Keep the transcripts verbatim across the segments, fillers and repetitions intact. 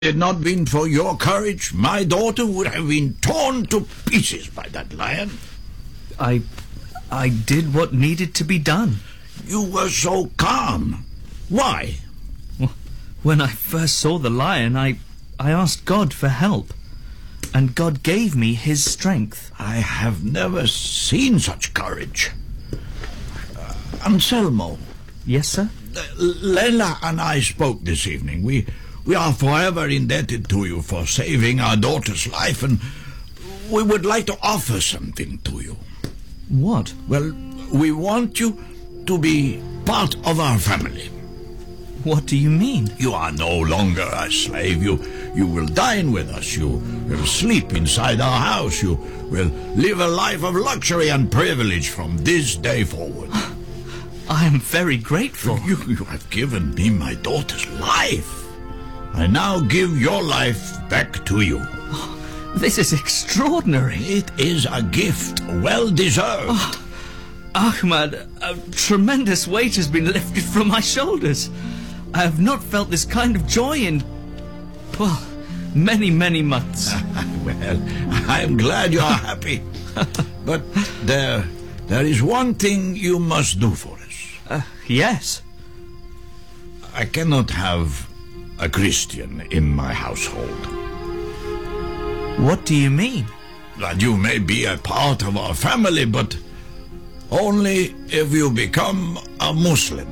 Had it not been for your courage, my daughter would have been torn to pieces by that lion. I... I did what needed to be done. You were so calm. Why? Well, when I first saw the lion, I... I asked God for help. And God gave me his strength. I have never seen such courage. Uh, Anselmo. Yes, sir? Uh, Lela and I spoke this evening. We... We are forever indebted to you for saving our daughter's life, and we would like to offer something to you. What? Well, we want you to be part of our family. What do you mean? You are no longer a slave. You, you will dine with us. You will sleep inside our house. You will live a life of luxury and privilege from this day forward. I am very grateful. You, you have given me my daughter's life. I now give your life back to you. Oh, this is extraordinary. It is a gift, well deserved. Oh, Ahmad, a tremendous weight has been lifted from my shoulders. I have not felt this kind of joy in, well, many, many months. Well, I'm glad you are happy. But there, there is one thing you must do for us. Uh, yes. I cannot have a Christian in my household. What do you mean? That you may be a part of our family, but only if you become a Muslim.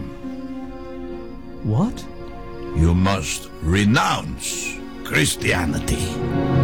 What? You must renounce Christianity.